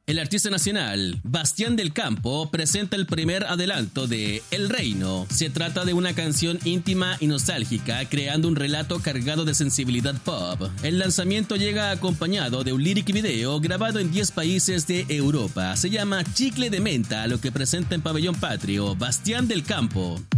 El artista nacional, Bastián del Campo, presenta el primer adelanto de El Reino. Se trata de una canción íntima y nostálgica, creando un relato cargado de sensibilidad pop. El lanzamiento llega acompañado de un lyric video grabado en 10 países de Europa. Se llama Chicle de Menta, lo que presenta en Pabellón Patrio, Bastián del Campo.